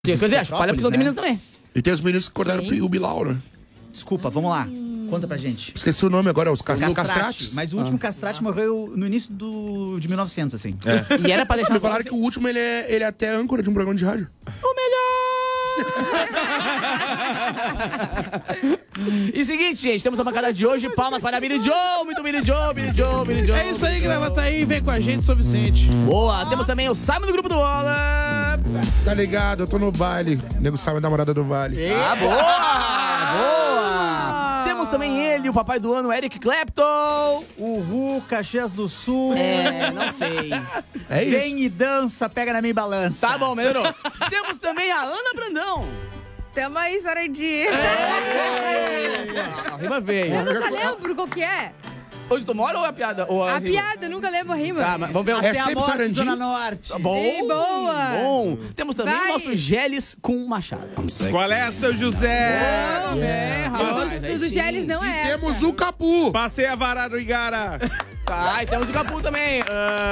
Tem as coisas, acho. Palha porque não tem meninas também. E tem os meninos que cortaram o Bilal, né? Desculpa, vamos lá. Conta pra gente. Esqueci o nome agora, os castrates. Mas o último castrate morreu no início de 1900, assim. É. E era pra deixar... Me falaram que o último, ele é até âncora de um programa de rádio. O melhor! E seguinte, gente, temos a bancada de hoje. Palmas para Billy Joe. Muito Billy Joe, Billy Joe, Billy Joe. É isso aí, Gravataí. Vem com a gente, São Vicente. Boa, temos também o Simon do Grupo do Bola. Tá ligado? Eu tô no baile. Nego sabe a namorada do vale. Ah, boa! Boa! Temos também ele, o papai do ano, Eric Clapton. Uhul, Caxias do Sul. Não sei. É isso. Vem e dança, pega na minha balança. Tá bom, melhorou. Temos também a Ana Brandão. Tamo aí, Sarandi. A rima veio. Eu nunca lembro qual que é. Onde tu mora ou é a piada? Ou A rima? piada, nunca lembro a rima. Tá, mas vamos ver. É Até a sempre morte, Sarandi. Zona Norte. Tá bom. Ei, boa. Bom. Temos também Vai. o nosso Geles com Machado. Qual é, seu José? O do Gélis não é essa. Temos o Capu. Passei a varar no Igara. Tá, e temos o Capu também.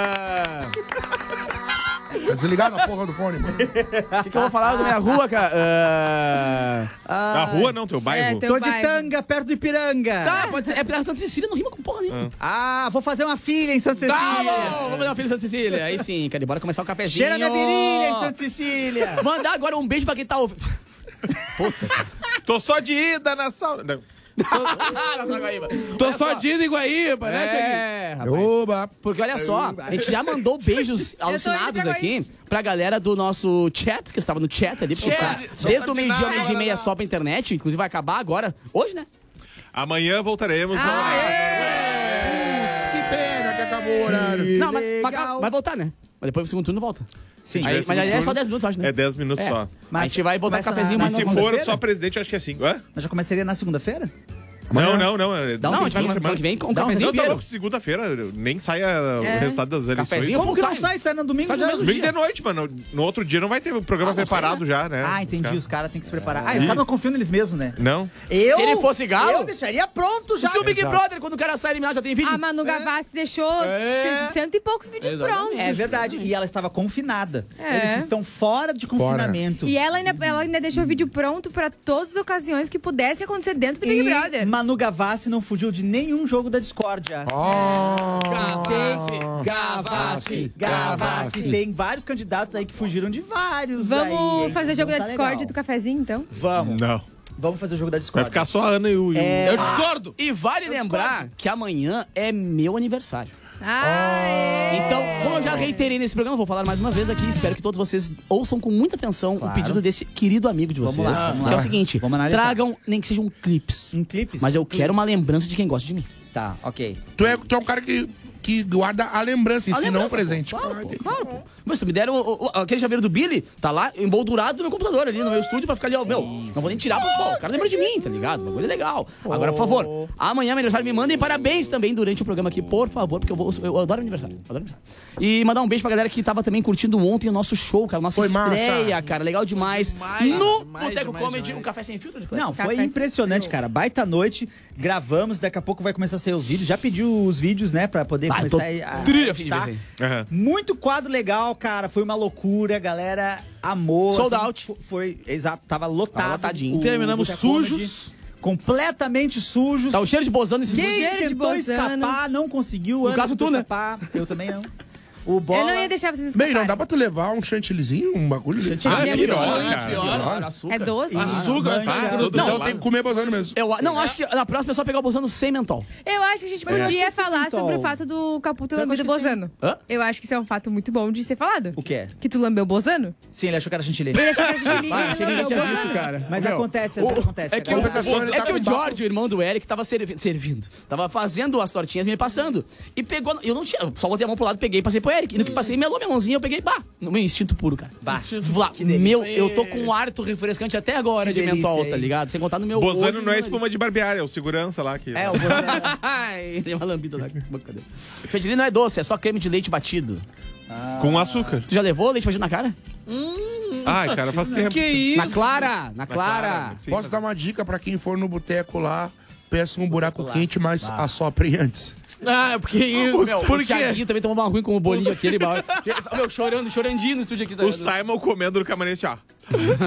Tá desligado a porra do fone, mano. O que eu vou falar da minha rua, cara? Na rua não, teu bairro. teu Tô de bairro. Tanga, perto do Ipiranga. Tá, pode ser. É porque Santa Cecília não rima com porra nenhuma. Vou fazer uma filha em Santa Cecília. Tá bom, vamos dar uma filha em Santa Cecília. Aí sim, cara, bora começar o cafezinho. Cheira minha virilha em Santa Cecília. Mandar agora um beijo pra quem tá ouvindo. Puta, cara. Tô só de ida na sauna. Não. Nossa, Guaíba. Tô Olha só de ida em Guaíba, né, Thiaguinho? É, rapaz. Oba. Porque olha só, a gente já mandou beijos alucinados pra aqui pra galera do nosso chat, que estava no chat ali, porque tá desde o meio-dia ao meio-dia e meia só pra internet, inclusive vai acabar agora, hoje, né? Amanhã voltaremos. Putz, que pena que acabou o horário. Não, mas legal. vai voltar, né? Mas depois do segundo turno volta. Sim. Aí, mas aí é só 10 minutos, acho, né? É 10 minutos É. só. A gente vai botar começa cafezinho, na- mas E se não- for segunda-feira? só presidente, eu acho que é 5. Hã? Mas já começaria na segunda-feira? Não. Não, a gente vai semana que vem com um cafezinho Não, tá inteiro. louco, segunda-feira, nem sai o resultado das eleições. Cafezinho Como que não time. sai? Sai no domingo Sai no já? mesmo Domingo dia. de noite, mano. No outro dia não vai ter o programa preparado já, né? Ah, entendi. Os caras têm que se preparar. Os Isso. caras não confiam neles mesmos, né? Não? Se ele fosse galo- Eu deixaria pronto já. Se o Big Brother, quando o cara sai eliminado, já tem vídeo. A Manu Gavassi deixou cento e poucos vídeos Exatamente. prontos. É verdade. E ela estava confinada. É. Eles estão fora de confinamento. E ela ainda deixou o vídeo pronto pra todas as ocasiões que pudesse acontecer dentro do Big Brother. Manu Gavassi não fugiu de nenhum jogo da discórdia. Gavassi. Tem vários candidatos aí que fugiram de vários. aí, Vamos hein? fazer o jogo Não da tá Discord legal. do cafezinho, então? Vamos. Não. Vamos fazer o jogo da Vai Discord. ficar só a Ana e o... É. Eu discordo! E vale lembrar que amanhã é meu aniversário. Então, como eu já reiterei nesse programa, vou falar mais uma vez aqui. Espero que todos vocês ouçam com muita atenção o pedido desse querido amigo de vocês. Vamos lá, vamos que é lá. o seguinte: Vamos analisar. tragam, nem que sejam clipes. Clipes? Mas eu quero uma lembrança de quem gosta de mim. Tá, ok. Tu é um cara que guarda a lembrança, e A se não lembrança, o presente. pô. Claro, pô. Mas se tu me deram aquele chaveiro do Billy, tá lá emoldurado no meu computador ali, no meu estúdio, pra ficar ali, ó, meu, não vou nem tirar, pô, o cara lembra de mim, tá ligado? O bagulho é legal. Agora, por favor, amanhã, meu aniversário, me mandem parabéns também durante o programa aqui, por favor, porque eu adoro aniversário. E mandar um beijo pra galera que tava também curtindo ontem o nosso show, cara, nossa Foi massa. estreia, cara, legal demais. No Boteco Comedy, demais. um café sem filtro. Não, foi Café impressionante, cara. Baita noite. Gravamos, daqui a pouco vai começar a sair os vídeos. Já pediu os vídeos, né, pra poder Vai, começar tô a trilha, filho, editar. desse Aham. Muito quadro legal, cara. Foi uma loucura. A galera amou. Sold assim, out. Foi, exato. Tava lotado. Tava lotadinho. O Terminamos Boteco Comedy, sujos. completamente sujos. Tá o cheiro de bozano nesses Quem cheiro de tentou bozano. escapar, não conseguiu. Ana caso tentou tu, né? escapar. Eu também não. O Bola... Eu não ia deixar vocês Bem, escaparem. não dá pra tu levar um chantillyzinho, um bagulho? Ah, é pior, muito cara. Pior, açúcar. É doce? Açúcar, Mancha. todo Então lado. tem que comer bozano mesmo. Eu não, acho que na próxima é só pegar o bozano sem mentol. Eu acho que a gente podia falar mentol. sobre o fato do Capu ter Eu lambido o acho que sim. Bozano. Hã? Eu acho que isso é um fato muito bom de ser falado. O que é? Que tu lambeu o Bozano? Sim, ele achou que era chantilly. Ele achou que a gente liga. Achei que eu já tinha visto, cara. Mas Meu, acontece, às vezes acontece. É que, Agora- compensação, ele tá o com George, o irmão do Eric, tava servindo. Tava fazendo as tortinhas e me passando. E pegou. Eu não tinha. Só botei a mão pro lado, peguei e passei pro Eric. E no que passei, melou minha mãozinha, eu peguei, no meu instinto puro, cara. Bah, Vlad, que delícia. meu, eu tô com um hárito refrescante até agora Que de mentol, delícia, tá hein? ligado? Sem contar no meu Bozano olho, não é no espuma nariz. de barbear, é o segurança lá que... É, o Bozano. Ai, dei uma lambida na boca dele. Chantilly não é doce, é só creme de leite batido. Com açúcar. Tu já levou leite batido na cara? Ai, cara, faz tempo. Que isso? Na clara, na clara. Sim, Posso dar uma dica pra quem for no boteco lá? Peça um buraco quente, mas assoprem antes. Porque... Meu, Por o quê? Thiaguinho também tomou uma ruim com o bolinho aquele. Meu, chorandinho no estúdio aqui. Tá O ligado? Simon comendo no camarim assim, ó.